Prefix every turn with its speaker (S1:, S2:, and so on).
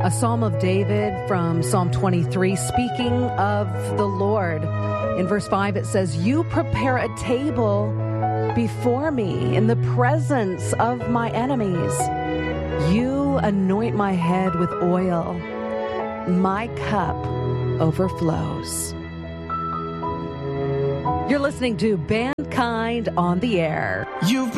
S1: A Psalm of David from Psalm 23, speaking of the Lord. In verse 5, it says, "You prepare a table before me in the presence of my enemies. You anoint my head with oil. My cup overflows." You're listening to Bandkind on the Air.
S2: You've